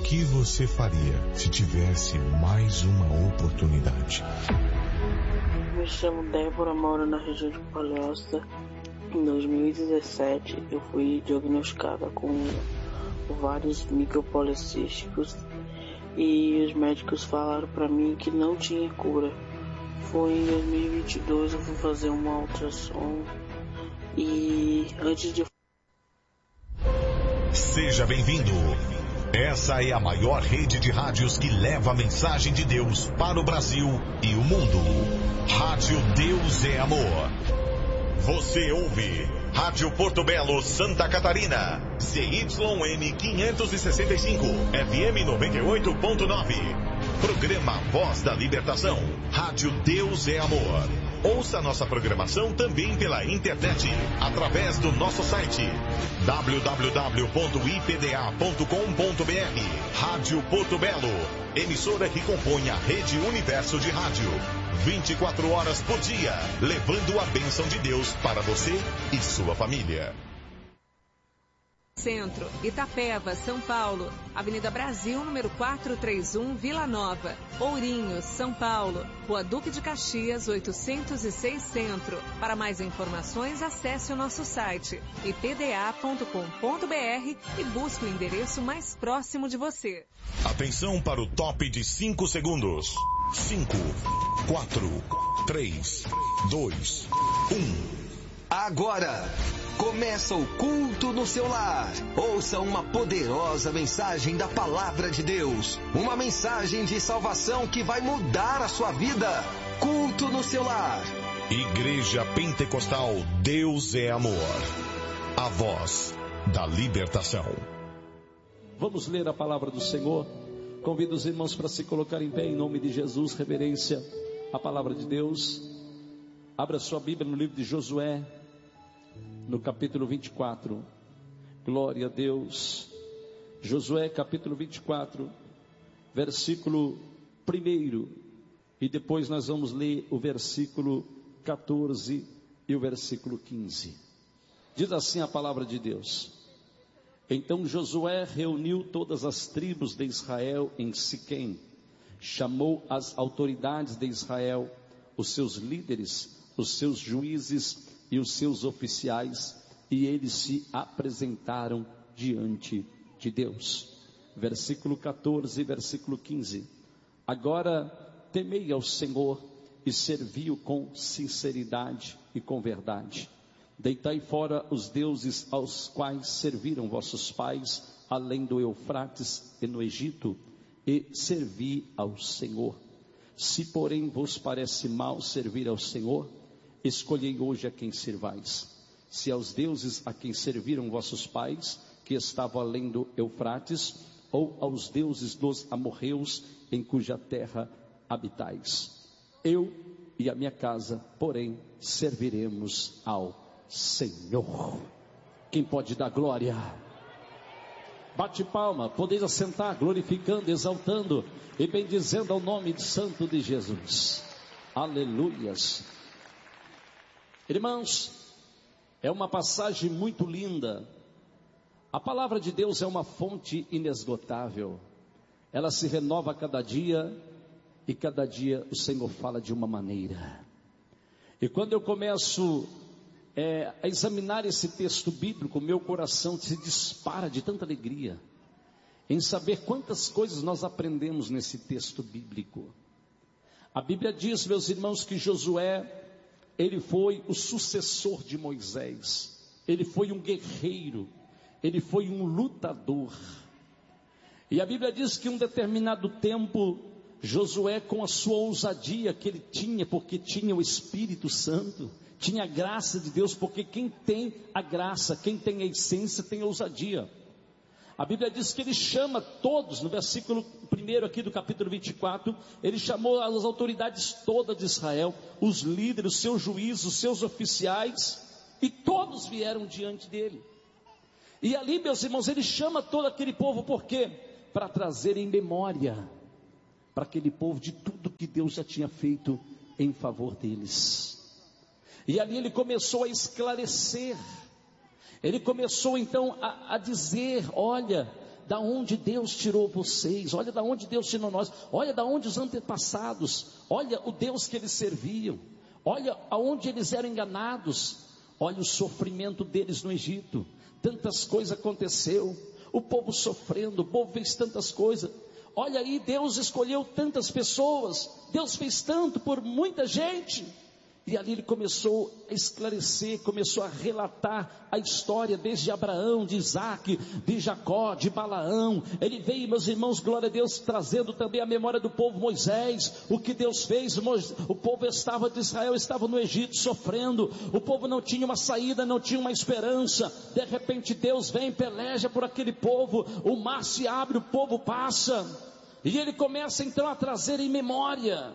que você faria se tivesse mais uma oportunidade? Me chamo Débora, moro na região de Palhoça. Em 2017 eu fui diagnosticada com vários micropolicísticos e os médicos falaram para mim que não tinha cura. Foi em 2022 eu fui fazer uma ultrassom e antes de... Seja bem-vindo. Essa é a maior rede de rádios que leva a mensagem de Deus para o Brasil e o mundo. Rádio Deus é Amor. Você ouve Rádio Porto Belo, Santa Catarina, CYM 565, FM 98.9. Programa Voz da Libertação. Rádio Deus é Amor. Ouça nossa programação também pela internet, através do nosso site www.ipda.com.br. Rádio Porto Belo, emissora que compõe a Rede Universo de Rádio. 24 horas por dia, levando a bênção de Deus para você e sua família. Centro, Itapeva, São Paulo, Avenida Brasil, número 431, Vila Nova, Ourinhos, São Paulo, Rua Duque de Caxias, 806 Centro. Para mais informações, acesse o nosso site ipda.com.br e busque o endereço mais próximo de você. Atenção para o top de 5 segundos. 5, 4, 3, 2, 1. Agora, começa o culto no seu lar. Ouça uma poderosa mensagem da Palavra de Deus. Uma mensagem de salvação que vai mudar a sua vida. Culto no seu lar. Igreja Pentecostal Deus é Amor. A voz da libertação. Vamos ler a palavra do Senhor. Convido os irmãos para se colocar em pé em nome de Jesus. Reverência à palavra de Deus. Abra sua Bíblia no livro de Josué, no capítulo 24. Glória a Deus. Josué capítulo 24, versículo 1. E depois nós vamos ler o versículo 14 e o versículo 15. Diz assim a palavra de Deus: Então Josué reuniu todas as tribos de Israel em Siquém, chamou as autoridades de Israel, os seus líderes, os seus juízes e os seus oficiais, e eles se apresentaram diante de Deus. Versículo 14 e versículo 15. Agora temei ao Senhor e servi-o com sinceridade e com verdade. Deitai fora os deuses aos quais serviram vossos pais, além do Eufrates e no Egito, e servi ao Senhor. Se porém vos parece mal servir ao Senhor, escolhei hoje a quem servais. Se aos deuses a quem serviram vossos pais, que estavam além do Eufrates, ou aos deuses dos amorreus, em cuja terra habitais. Eu e a minha casa, porém, serviremos ao Senhor. Quem pode dar glória? Bate palma, podeis assentar, glorificando, exaltando e bendizendo ao nome santo de Jesus. Aleluias. Irmãos, é uma passagem muito linda. A palavra de Deus é uma fonte inesgotável. Ela se renova a cada dia, e cada dia o Senhor fala de uma maneira. E quando eu começo a examinar esse texto bíblico, meu coração se dispara de tanta alegria em saber quantas coisas nós aprendemos nesse texto bíblico. A Bíblia diz, meus irmãos, que Josué, ele foi o sucessor de Moisés, ele foi um guerreiro, ele foi um lutador. E a Bíblia diz que em um determinado tempo, Josué, com a sua ousadia que ele tinha, porque tinha o Espírito Santo, tinha a graça de Deus, porque quem tem a graça, quem tem a essência, tem a ousadia. A Bíblia diz que ele chama todos, no versículo 1 aqui do capítulo 24, ele chamou as autoridades todas de Israel, os líderes, os seus juízes, os seus oficiais, e todos vieram diante dele. E ali, meus irmãos, ele chama todo aquele povo, por quê? Para trazer em memória, para aquele povo, de tudo que Deus já tinha feito em favor deles. E ali ele começou a esclarecer, ele começou então a dizer, olha, da onde Deus tirou vocês, olha da onde Deus tirou nós, olha da onde os antepassados, olha o Deus que eles serviam, olha aonde eles eram enganados, olha o sofrimento deles no Egito, tantas coisas aconteceu, o povo sofrendo, o povo fez tantas coisas, olha aí, Deus escolheu tantas pessoas, Deus fez tanto por muita gente, e ali ele começou a esclarecer, começou a relatar a história desde Abraão, de Isaac, de Jacó, de Balaão. Ele veio, meus irmãos, glória a Deus, trazendo também a memória do povo Moisés, o que Deus fez. O povo de Israel estava no Egito sofrendo, o povo não tinha uma saída, não tinha uma esperança. De repente Deus vem, peleja por aquele povo, o mar se abre, o povo passa, e ele começa então a trazer em memória.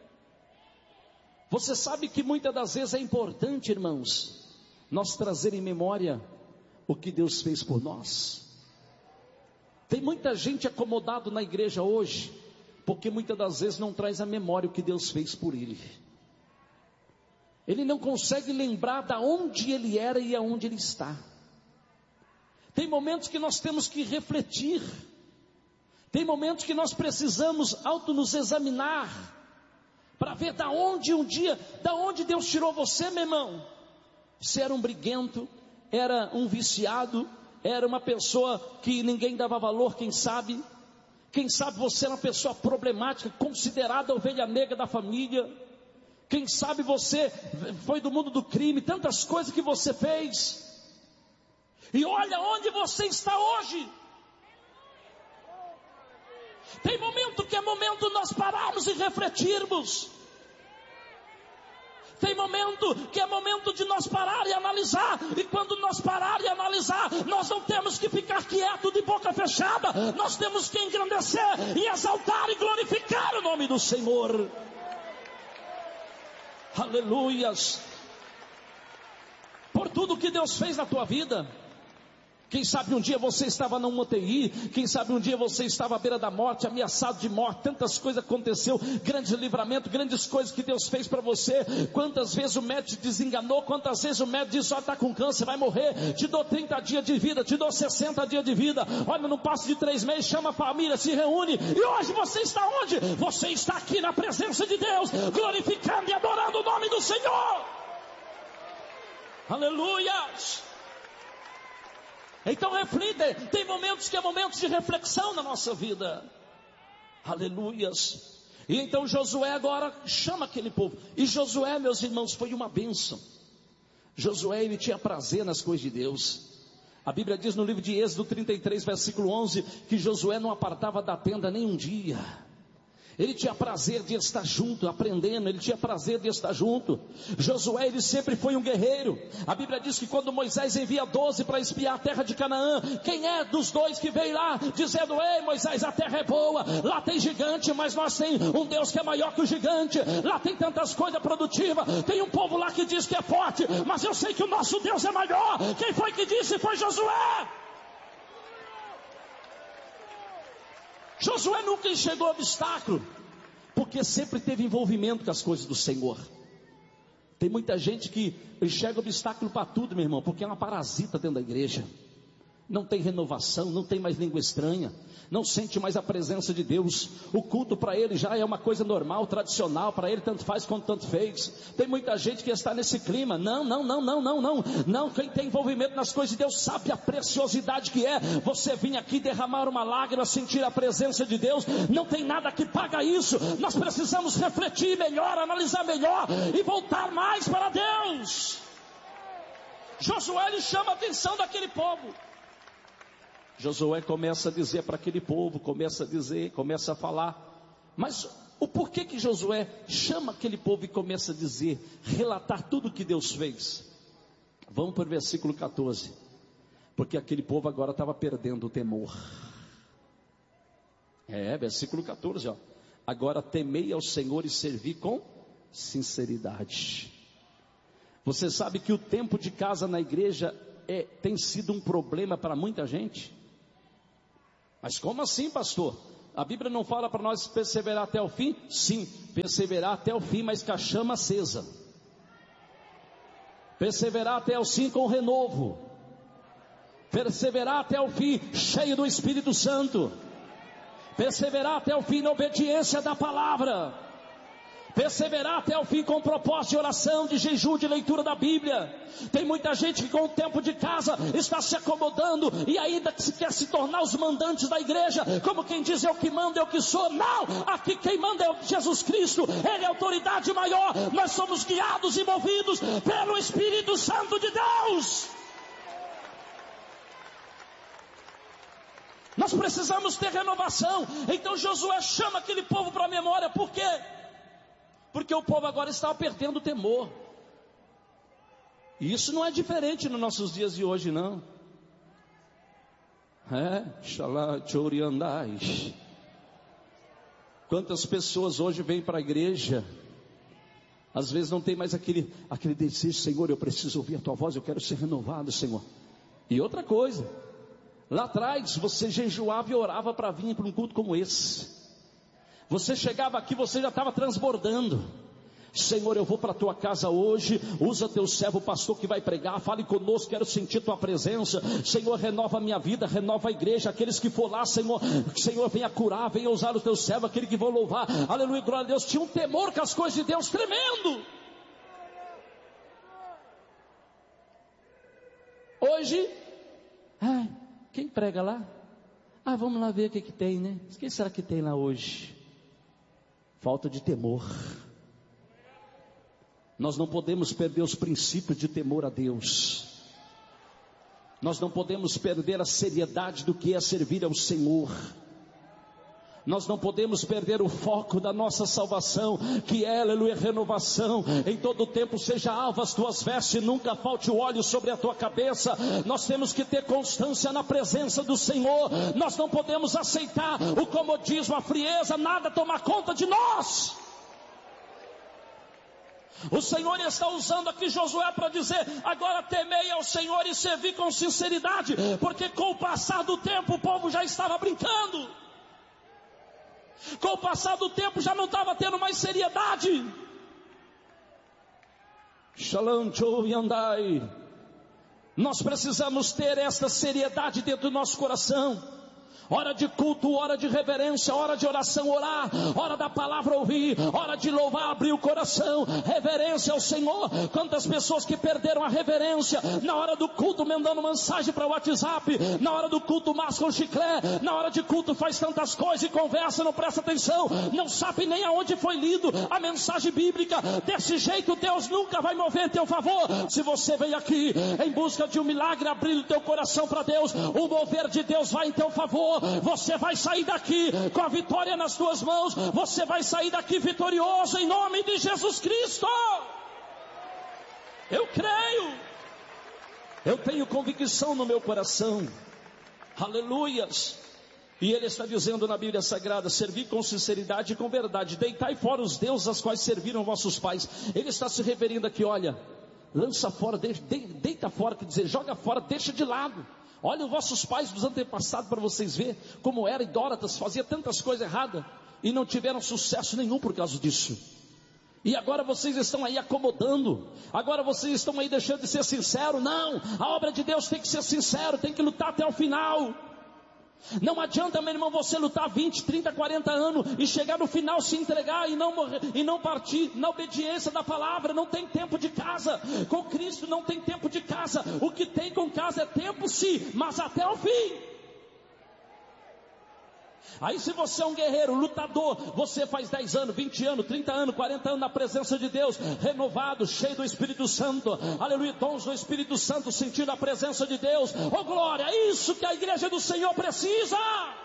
Você sabe que muitas das vezes é importante, irmãos, nós trazer em memória o que Deus fez por nós. Tem muita gente acomodado na igreja hoje, porque muitas das vezes não traz à memória o que Deus fez por ele. Ele não consegue lembrar de onde ele era e aonde ele está. Tem momentos que nós temos que refletir. Tem momentos que nós precisamos nos examinar, para ver da onde Deus tirou você, meu irmão. Você era um briguento, era um viciado, era uma pessoa que ninguém dava valor, quem sabe você era uma pessoa problemática, considerada a ovelha negra da família, quem sabe você foi do mundo do crime, tantas coisas que você fez, e olha onde você está hoje. Tem momento que é momento nós pararmos e refletirmos. Tem momento que é momento de nós parar e analisar. E quando nós parar e analisar, nós não temos que ficar quieto de boca fechada. Nós temos que engrandecer e exaltar e glorificar o nome do Senhor. Aleluias. Por tudo que Deus fez na tua vida. Quem sabe um dia você estava num UTI, quem sabe um dia você estava à beira da morte, ameaçado de morte, tantas coisas aconteceu, grandes livramentos, grandes coisas que Deus fez para você. Quantas vezes o médico te desenganou, quantas vezes o médico disse, está com câncer, vai morrer, te dou 30 dias de vida, te dou 60 dias de vida, olha, no passo de 3 meses, chama a família, se reúne, e hoje você está onde? Você está aqui na presença de Deus, glorificando e adorando o nome do Senhor. Aleluias. Então reflita, tem momentos que é momentos de reflexão na nossa vida. Aleluias. E então Josué agora chama aquele povo. E Josué, meus irmãos, foi uma bênção. Josué, ele tinha prazer nas coisas de Deus. A Bíblia diz no livro de Êxodo 33, versículo 11, que Josué não apartava da tenda nem um dia. Ele tinha prazer de estar junto, aprendendo, ele tinha prazer de estar junto. Josué, ele sempre foi um guerreiro. A Bíblia diz que quando Moisés envia 12 para espiar a terra de Canaã, quem é dos 2 que veio lá, dizendo, ei Moisés, a terra é boa, lá tem gigante, mas nós tem um Deus que é maior que o gigante, lá tem tantas coisas produtivas, tem um povo lá que diz que é forte, mas eu sei que o nosso Deus é maior. Quem foi que disse? Foi Josué. Josué nunca enxergou obstáculo, porque sempre teve envolvimento com as coisas do Senhor. Tem muita gente que enxerga obstáculo para tudo, meu irmão, porque é uma parasita dentro da igreja. Não tem renovação, não tem mais língua estranha, não sente mais a presença de Deus. O culto para ele já é uma coisa normal, tradicional, para ele tanto faz quanto tanto fez. Tem muita gente que está nesse clima. Não, quem tem envolvimento nas coisas de Deus sabe a preciosidade que é você vir aqui derramar uma lágrima, sentir a presença de Deus. Não tem nada que paga isso. Nós precisamos refletir melhor, analisar melhor e voltar mais para Deus. Josué, ele chama a atenção daquele povo. Josué começa a dizer para aquele povo, começa a falar. Mas o porquê que Josué chama aquele povo e começa a dizer, relatar tudo o que Deus fez? Vamos para o versículo 14. Porque aquele povo agora estava perdendo o temor. Versículo 14, ó. Agora temei ao Senhor e servi com sinceridade. Você sabe que o tempo de casa na igreja tem sido um problema para muita gente. Mas como assim, pastor? A Bíblia não fala para nós perseverar até o fim? Sim, perseverar até o fim, mas com a chama acesa. Perseverar até o fim com renovo. perseverar até o fim, cheio do Espírito Santo, perseverar até o fim na obediência da palavra, perseverar até o fim com propósito de oração, de jejum, de leitura da Bíblia. Tem muita gente que com o tempo de casa está se acomodando e ainda quer se tornar os mandantes da igreja, como quem diz: eu que mando, eu que sou. Não, aqui quem manda é Jesus Cristo, Ele é a autoridade maior. Nós somos guiados e movidos pelo Espírito Santo de Deus. Nós precisamos ter renovação. Então Josué chama aquele povo para a memória. Por quê? Porque o povo agora estava perdendo o temor. E isso não é diferente nos nossos dias de hoje, não. Quantas pessoas hoje vêm para a igreja, às vezes não tem mais aquele desejo: Senhor, eu preciso ouvir a tua voz, eu quero ser renovado, Senhor. E outra coisa, lá atrás você jejuava e orava para vir para um culto como esse. Você chegava aqui, você já estava transbordando. Senhor, eu vou para a tua casa hoje, usa teu servo pastor que vai pregar, fale conosco, quero sentir tua presença. Senhor, renova a minha vida, renova a igreja, aqueles que for lá, Senhor, venha curar, venha usar o teu servo, aquele que vão louvar, aleluia, glória a Deus. Tinha um temor com as coisas de Deus tremendo. Hoje, quem prega lá? Vamos lá ver o que tem, né? O que será que tem lá hoje? Falta de temor. Nós não podemos perder os princípios de temor a Deus. Nós não podemos perder a seriedade do que é servir ao Senhor. Nós não podemos perder o foco da nossa salvação, que é, aleluia, renovação. Em todo tempo seja alva as tuas vestes, nunca falte o óleo sobre a tua cabeça. Nós temos que ter constância na presença do Senhor. Nós não podemos aceitar o comodismo, a frieza, nada tomar conta de nós. O Senhor está usando aqui Josué para dizer: agora temei ao Senhor e servi com sinceridade, porque com o passar do tempo o povo já estava brincando. Com o passar do tempo já não estava tendo mais seriedade. Shalom, Chou e Andai. Nós precisamos ter esta seriedade dentro do nosso coração. Hora de culto, hora de reverência, hora de oração, orar, hora da palavra ouvir, hora de louvar, abrir o coração, reverência ao Senhor. Quantas pessoas que perderam a reverência, na hora do culto mandando mensagem para o WhatsApp, na hora do culto masca um chiclete, na hora de culto faz tantas coisas e conversa, não presta atenção, não sabe nem aonde foi lido a mensagem bíblica. Desse jeito Deus nunca vai mover em teu favor. Se você veio aqui em busca de um milagre, abrir o teu coração para Deus, o mover de Deus vai em teu favor. Você vai sair daqui com a vitória nas tuas mãos. Você vai sair daqui vitorioso em nome de Jesus Cristo. Eu creio. Eu tenho convicção no meu coração. Aleluias. E ele está dizendo na Bíblia Sagrada: servi com sinceridade e com verdade, deitai fora os deuses aos quais serviram vossos pais. Ele está se referindo aqui: olha, lança fora, deita fora, quer dizer, joga fora, deixa de lado. Olha os vossos pais dos antepassados para vocês verem como eram idólatras, faziam tantas coisas erradas e não tiveram sucesso nenhum por causa disso. E agora vocês estão aí acomodando, agora vocês estão aí deixando de ser sinceros. Não, a obra de Deus tem que ser sincero, tem que lutar até o final. Não adianta, meu irmão, você lutar 20, 30, 40 anos e chegar no final, se entregar e não morrer, e não partir na obediência da palavra. Não tem tempo de casa. Com Cristo não tem tempo de casa. O que tem com casa é tempo sim, mas até o fim. Aí se você é um guerreiro, lutador, você faz 10 anos, 20 anos, 30 anos, 40 anos na presença de Deus, renovado, cheio do Espírito Santo, aleluia, dons do Espírito Santo, sentindo a presença de Deus. Oh glória, é isso que a igreja do Senhor precisa.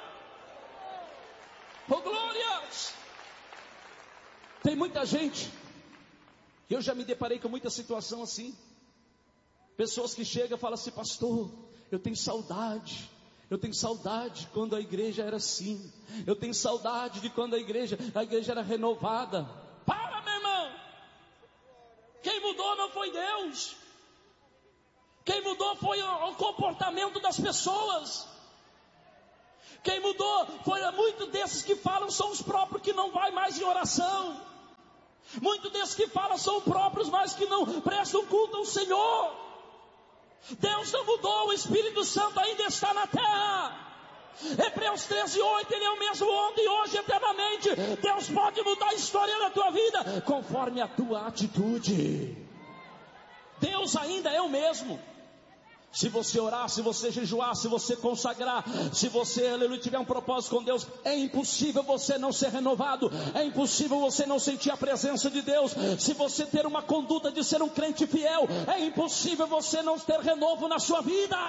Oh glórias. Tem muita gente, eu já me deparei com muita situação assim, pessoas que chegam e falam assim: pastor, eu tenho saudade quando a igreja era assim. Eu tenho saudade de quando a igreja era renovada. Para, meu irmão. Quem mudou não foi Deus. Quem mudou foi o comportamento das pessoas. Quem mudou foi muitos desses que falam são os próprios que não vai mais em oração. Muitos desses que falam são os próprios, mas que não prestam culto ao Senhor. Deus não mudou, o Espírito Santo ainda está na terra. Hebreus 13:8, Ele é o mesmo ontem, hoje, eternamente. Deus pode mudar a história da tua vida, conforme a tua atitude. Deus ainda é o mesmo. Se você orar, se você jejuar, se você consagrar, se você, aleluia, tiver um propósito com Deus, é impossível você não ser renovado, é impossível você não sentir a presença de Deus. Se você ter uma conduta de ser um crente fiel, é impossível você não ter renovo na sua vida.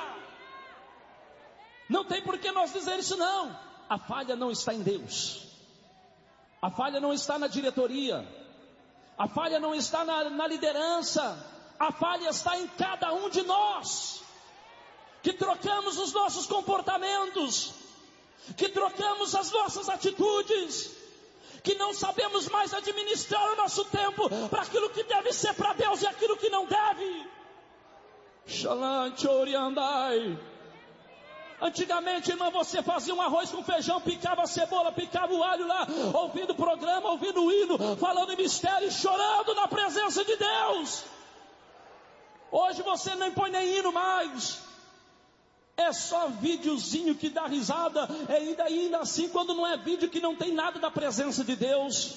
Não tem por que nós dizer isso não. A falha não está em Deus, a falha não está na diretoria, a falha não está na liderança, a falha está em cada um de nós, que trocamos os nossos comportamentos, que trocamos as nossas atitudes, que não sabemos mais administrar o nosso tempo para aquilo que deve ser para Deus e aquilo que não deve. Antigamente, irmã, você fazia um arroz com feijão, picava a cebola, picava o alho lá, ouvindo o programa, ouvindo o hino, falando em mistério e chorando na presença de Deus. Hoje você nem põe nem hino mais, é só videozinho que dá risada, e ainda assim, quando não é vídeo, que não tem nada da presença de Deus.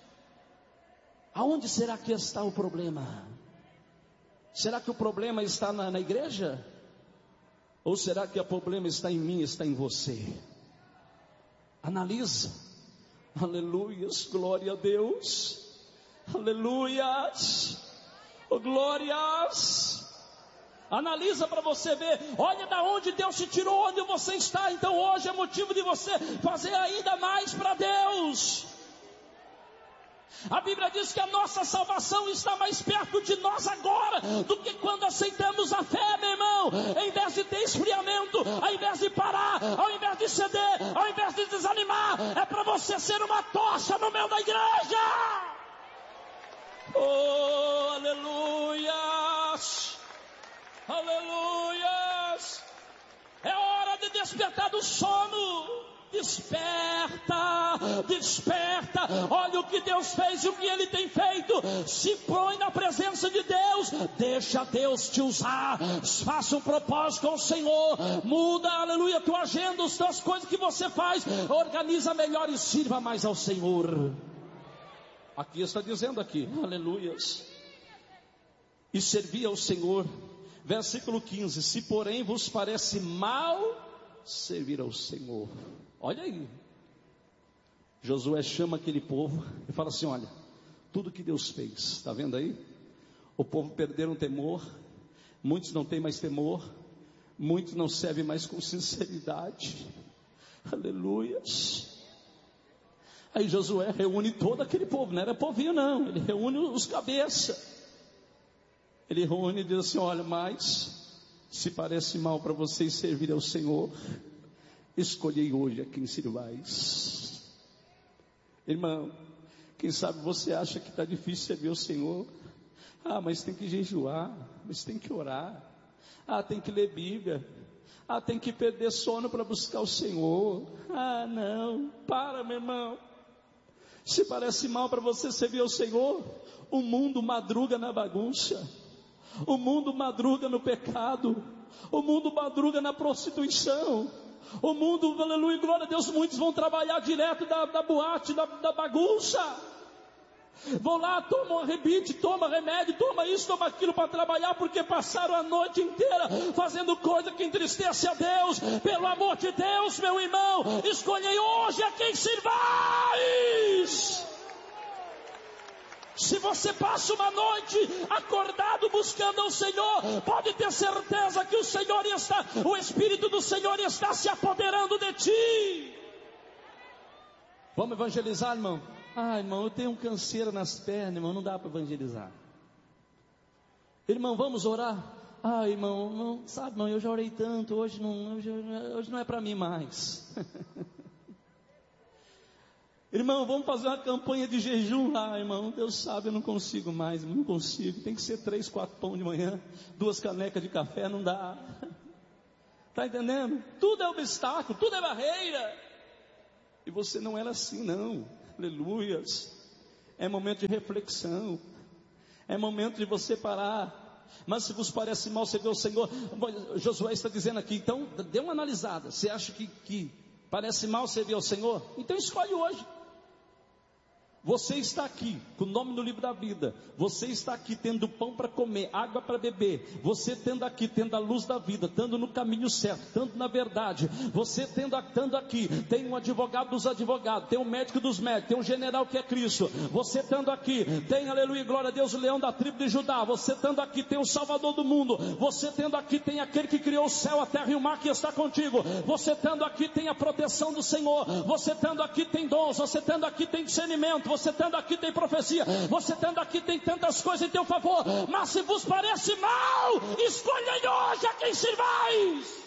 Aonde será que está o problema? Será que o problema está na igreja? Ou será que o problema está em mim, está em você? Analisa. Aleluias, glória a Deus. Aleluias, oh, glórias. Analisa para você ver. Olha da onde Deus te tirou, onde você está. Então hoje é motivo de você fazer ainda mais para Deus. A Bíblia diz que a nossa salvação está mais perto de nós agora do que quando aceitamos a fé, meu irmão. Em vez de ter esfriamento, ao invés de parar, ao invés de ceder, ao invés de desanimar, é para você ser uma tocha no meio da igreja. Oh, aleluias, aleluias. É hora de despertar do sono. Desperta, desperta. Olha o que Deus fez e o que Ele tem feito. Se põe na presença de Deus, deixa Deus te usar. Faça um propósito com o Senhor. Muda, aleluia, tua agenda, as tuas coisas que você faz. Organiza melhor e sirva mais ao Senhor. Aqui está dizendo aqui, aleluias. E servir ao Senhor. Versículo 15. Se porém vos parece mal servir ao Senhor. Olha aí, Josué chama aquele povo e fala assim: olha, tudo que Deus fez, está vendo aí? O povo perderam o temor, muitos não têm mais temor, muitos não servem mais com sinceridade, aleluias. Aí Josué reúne todo aquele povo, não era povinho não, ele reúne os cabeças, ele reúne e diz assim: olha, mas se parece mal para vocês servir ao Senhor, escolhei hoje a quem sirvais. Irmão, quem sabe você acha que está difícil servir ao Senhor. Ah, mas tem que jejuar, mas tem que orar. Ah, tem que ler Bíblia. Ah, tem que perder sono para buscar o Senhor. Ah, não, para, meu irmão. Se parece mal para você servir ao Senhor, o mundo madruga na bagunça, o mundo madruga no pecado, o mundo madruga na prostituição. O mundo, aleluia, glória a Deus, muitos vão trabalhar direto da boate, da bagunça. Vão lá, tomam rebite, toma remédio, toma isso, toma aquilo para trabalhar, porque passaram a noite inteira fazendo coisa que entristece a Deus. Pelo amor de Deus, meu irmão, escolhei hoje a quem sirvais. Se você passa uma noite acordado buscando ao Senhor, pode ter certeza que o Espírito do Senhor está se apoderando de ti. Vamos evangelizar, irmão? Ah, irmão, eu tenho um canseiro nas pernas, irmão, não dá para evangelizar. Irmão, vamos orar? Ah, irmão, não, sabe, irmão, eu já orei tanto, hoje não é para mim mais. Irmão, vamos fazer uma campanha de jejum lá, irmão. Deus sabe, eu não consigo mais, não consigo. Tem que ser 3, 4 pão de manhã, 2 canecas de café, não dá. Está entendendo? Tudo é obstáculo, tudo é barreira. E você não era assim, não. Aleluias. É momento de reflexão. É momento de você parar Mas se vos parece mal servir ao Senhor, Josué está dizendo aqui, então dê uma analisada. Você acha que parece mal servir ao Senhor? Então escolhe hoje. Você está aqui com o nome no livro da vida. Você está aqui tendo pão para comer, água para beber. Você tendo aqui, tendo a luz da vida, estando no caminho certo, estando na verdade. Você estando aqui, tem um advogado dos advogados, tem um médico dos médicos, tem um general que é Cristo. Você estando aqui, tem, aleluia, glória a Deus, o leão da tribo de Judá. Você estando aqui, tem o Salvador do mundo. Você tendo aqui, tem aquele que criou o céu, a terra e o mar que está contigo. Você estando aqui, tem a proteção do Senhor. Você estando aqui, tem dons. Você estando aqui, tem discernimento. Você estando aqui tem profecia, você estando aqui tem tantas coisas em teu favor, mas se vos parece mal, escolhei hoje a quem servais.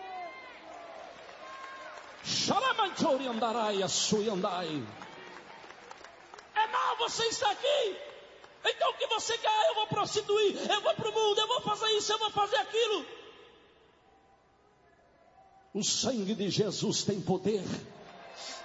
É mal você estar aqui, então o que você quer? Eu vou prostituir, eu vou para o mundo, eu vou fazer isso, eu vou fazer aquilo. O sangue de Jesus tem poder.